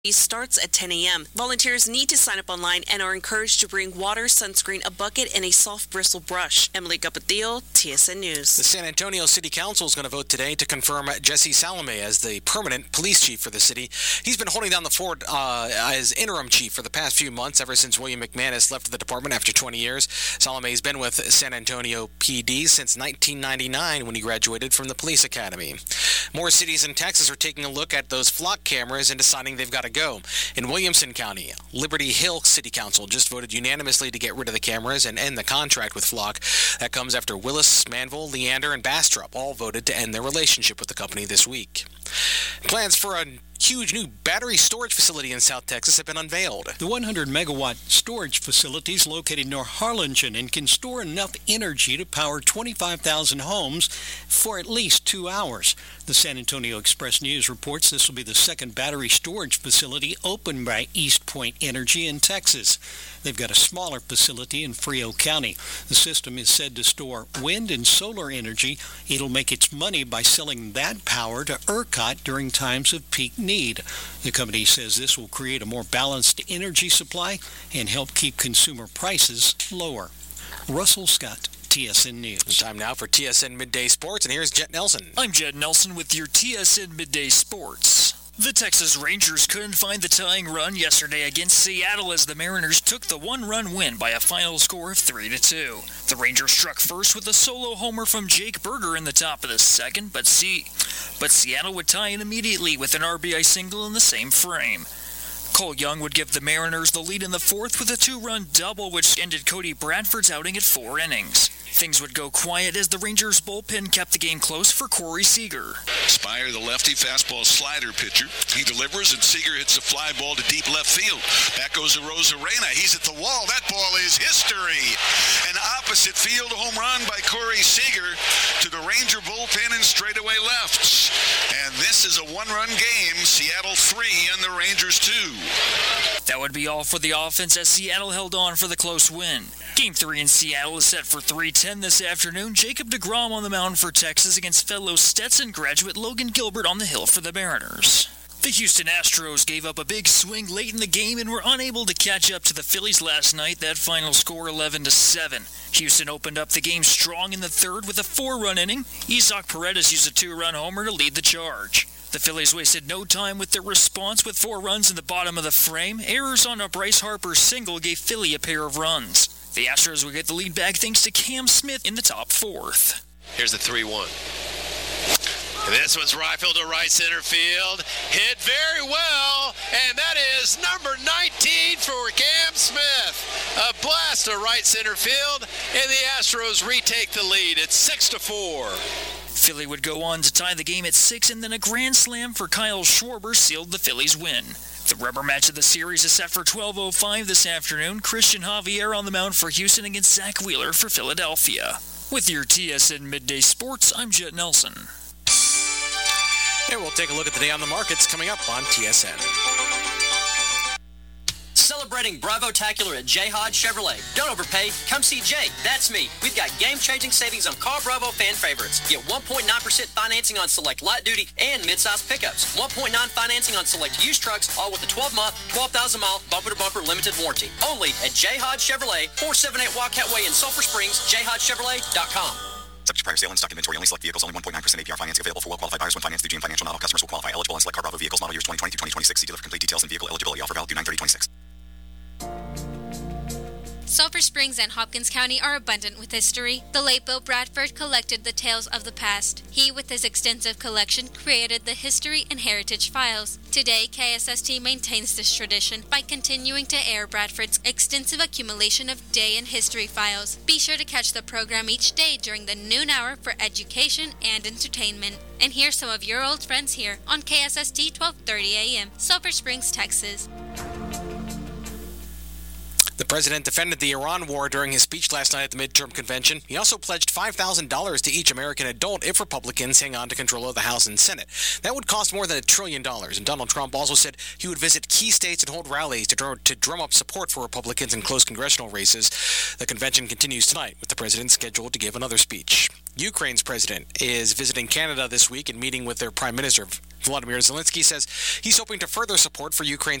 starts at 10 a.m. Volunteers need to sign up online and are encouraged to bring water, sunscreen, a bucket, and a soft bristle brush. Emily Capatillo, TSN News. The San Antonio City Council is going to vote today to confirm Jesse Salome as the permanent police chief for the city. He's been holding down the fort as interim chief for the past few months, ever since William McManus left the department after 20 years. Salome's been with San Antonio PD since 1999 when he graduated from the police academy. More cities in Texas are taking a look at those flock cameras and deciding they've got to go. In Williamson County, Liberty Hill City Council just voted unanimously to get rid of the cameras and end the contract with Flock. That comes after Willis, Manville, Leander, and Bastrop all voted to end their relationship with the company this week. Plans for a huge new battery storage facility in South Texas have been unveiled. The 100-megawatt storage facility is located near Harlingen and can store enough energy to power 25,000 homes for at least 2 hours. The San Antonio Express News reports this will be the second battery storage facility opened by East Point Energy in Texas. They've got a smaller facility in Frio County. The system is said to store wind and solar energy. It'll make its money by selling that power to ERCOT during times of peak need. The company says this will create a more balanced energy supply and help keep consumer prices lower. Russell Scott, TSN News. Time now for TSN Midday Sports, and here's Jet Nelson. I'm Jet Nelson with your TSN Midday Sports. The Texas Rangers couldn't find the tying run yesterday against Seattle as the Mariners took the one-run win by a final score of 3-2. The Rangers struck first with a solo homer from Jake Berger in the top of the second, but Seattle would tie in immediately with an RBI single in the same frame. Cole Young would give the Mariners the lead in the fourth with a 2-run double, which ended Cody Bradford's outing at 4 innings. Things would go quiet as the Rangers bullpen kept the game close for Corey Seager. Spire, the lefty fastball slider pitcher. He delivers, and Seager hits a fly ball to deep left field. Back goes Arozarena. He's at the wall. That ball is history. An opposite field home run by Corey Seager to the Ranger bullpen and straightaway lefts. And this is a one-run game. Seattle 3 and the Rangers 2. That would be all for the offense as Seattle held on for the close win. Game 3 in Seattle is set for 3:10 this afternoon. Jacob deGrom on the mound for Texas against fellow Stetson graduate Logan Gilbert on the hill for the Mariners. The Houston Astros gave up a big swing late in the game and were unable to catch up to the Phillies last night. That final score 11-7. Houston opened up the game strong in the third with a 4-run inning. Isaac Paredes used a 2-run homer to lead the charge. The Phillies wasted no time with their response with 4 runs in the bottom of the frame. Errors on a Bryce Harper single gave Philly a pair of runs. The Astros would get the lead back thanks to Cam Smith in the top 4th. Here's the 3-1. This one's right field to right center field. Hit very well, and that is number 19 for Cam Smith. A blast to right center field, and the Astros retake the lead. It's 6-4. Philly would go on to tie the game at 6, and then a grand slam for Kyle Schwarber sealed the Phillies' win. The rubber match of the series is set for 12:05 this afternoon. Christian Javier on the mound for Houston against Zach Wheeler for Philadelphia. With your TSN Midday Sports, I'm Jet Nelson. And we'll take a look at the day on the markets coming up on TSN. Celebrating Bravo-tacular at J. Hodge Chevrolet. Don't overpay. Come see Jay. That's me. We've got game-changing savings on Car Bravo fan favorites. Get 1.9% financing on select light-duty and mid-size pickups. 1.9% financing on select used trucks, all with a 12-month, 12,000-mile bumper-to-bumper limited warranty. Only at J. Hodge Chevrolet, 478 Wildcat Way in Sulphur Springs, jhodgechevrolet.com. Subject to prior sale and stock inventory. Only select vehicles. Only 1.9% APR financing available for well-qualified buyers when financed through GM Financial. Not all customers will qualify. Eligible on select Car Bravo vehicles. Model years 2020-2026. See dealer for complete details and vehicle eligibility. Offer valid due 9/30/26. Sulphur Springs and Hopkins County are abundant with history. The late Bill Bradford collected the tales of the past. He, with his extensive collection, created the History and Heritage Files. Today, KSST maintains this tradition by continuing to air Bradford's extensive accumulation of day in history files. Be sure to catch the program each day during the noon hour for education and entertainment. And hear some of your old friends here on KSST 1230 AM, Sulphur Springs, Texas. The president defended the Iran war during his speech last night at the midterm convention. He also pledged $5,000 to each American adult if Republicans hang on to control of the House and Senate. That would cost more than $1 trillion. And Donald Trump also said he would visit key states and hold rallies to drum up support for Republicans in close congressional races. The convention continues tonight, with the president scheduled to give another speech. Ukraine's president is visiting Canada this week and meeting with their Prime Minister Volodymyr Zelensky says he's hoping to further support for Ukraine's